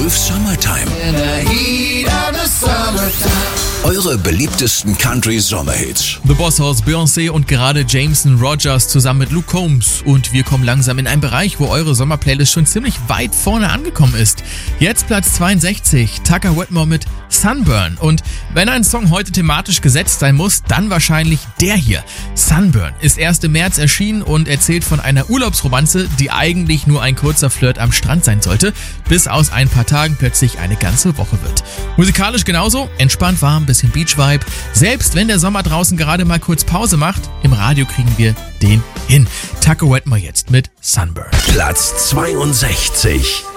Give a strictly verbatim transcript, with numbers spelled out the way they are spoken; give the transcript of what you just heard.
zwölf Summertime. Eure beliebtesten Country-Sommerhits. The Boss House, Beyoncé und gerade Jameson Rogers zusammen mit Luke Combs. Und wir kommen langsam in einen Bereich, wo eure Sommerplaylist schon ziemlich weit vorne angekommen ist. Jetzt Platz zweiundsechzig, Tucker Whitmore mit Sunburn. Und wenn ein Song heute thematisch gesetzt sein muss, dann wahrscheinlich der hier. Sunburn ist erst im März erschienen und erzählt von einer Urlaubsromanze, die eigentlich nur ein kurzer Flirt am Strand sein sollte, bis aus ein paar Tagen plötzlich eine ganze Woche wird. Musikalisch genauso, entspannt warm, bisschen Beach-Vibe. Selbst wenn der Sommer draußen gerade mal kurz Pause macht, im Radio kriegen wir den hin. Tucker Whitmore jetzt mit Sunburn. Platz zweiundsechzig.